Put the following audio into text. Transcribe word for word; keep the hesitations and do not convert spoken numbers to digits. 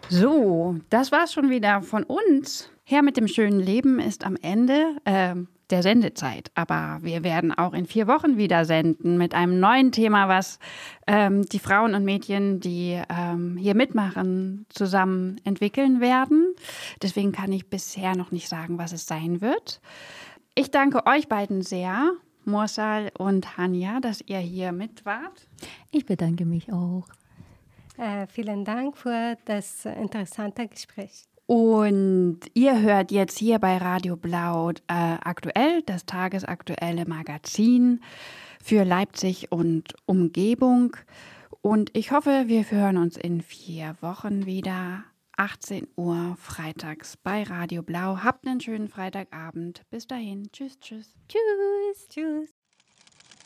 So, das war's schon wieder von uns. Her mit dem schönen Leben ist am Ende äh, der Sendezeit. Aber wir werden auch in vier Wochen wieder senden mit einem neuen Thema, was ähm, die Frauen und Mädchen, die ähm, hier mitmachen, zusammen entwickeln werden. Deswegen kann ich bisher noch nicht sagen, was es sein wird. Ich danke euch beiden sehr, Mursal und Hanja, dass ihr hier mit wart. Ich bedanke mich auch. Äh, vielen Dank für das interessante Gespräch. Und ihr hört jetzt hier bei Radio Blau äh, aktuell, das tagesaktuelle Magazin für Leipzig und Umgebung. Und ich hoffe, wir hören uns in vier Wochen wieder, achtzehn Uhr freitags bei Radio Blau. Habt einen schönen Freitagabend. Bis dahin. Tschüss, tschüss. Tschüss, tschüss.